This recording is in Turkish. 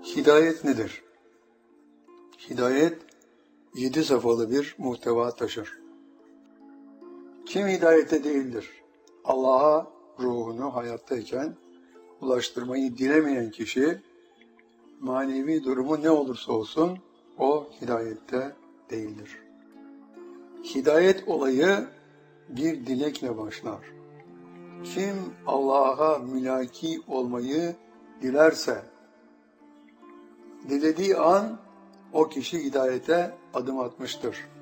Hidayet nedir? Hidayet 7 safhalı bir muhteva taşır. Kim hidayette değildir? Allah'a ruhunu hayattayken ulaştırmayı dilemeyen kişi, manevi durumu ne olursa olsun o hidayette değildir. Hidayet olayı bir dilekle başlar. Kim Allah'a mülaki olmayı dilerse, dilediği an o kişi hidayete adım atmıştır.